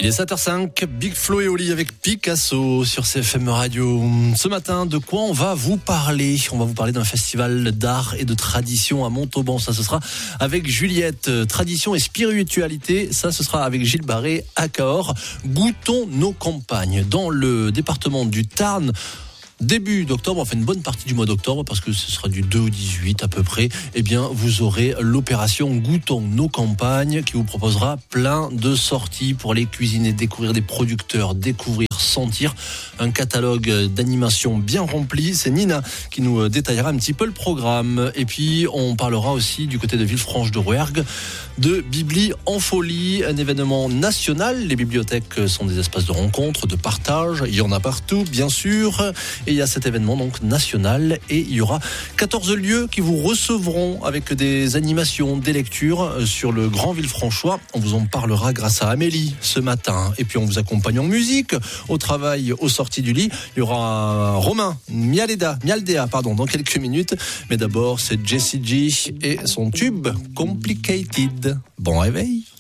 Il est 7h05, Big Flo et Oli avec Picasso sur CFM Radio. Ce matin, de quoi on va vous parler ? On va vous parler d'un festival d'art et de tradition à Montauban. Ça, ce sera avec Juliette. Tradition et spiritualité, ça, ce sera avec Gilles Barré à Cahors. Goûtons nos campagnes. Dans le département du Tarn, début d'octobre, enfin une bonne partie du mois d'octobre, parce que ce sera du 2 au 18 à peu près, eh bien vous aurez l'opération Goûtons nos campagnes qui vous proposera plein de sorties pour aller cuisiner, découvrir des producteurs, découvrir, sentir un catalogue d'animation bien rempli. C'est Nina qui nous détaillera un petit peu le programme. Et puis on parlera aussi du côté de Villefranche-de-Rouergue de Bibli en folie, un événement national. Les bibliothèques sont des espaces de rencontre, de partage, il y en a partout bien sûr. Et il y a cet événement donc national et il y aura 14 lieux qui vous recevront avec des animations, des lectures sur le Grand Villefranchois. On vous en parlera grâce à Amélie ce matin. Et puis on vous accompagne en musique, au travail, aux sorties du lit. Il y aura Romain Mialdea dans quelques minutes. Mais d'abord c'est Jessie J et son tube Complicated. Bon réveil.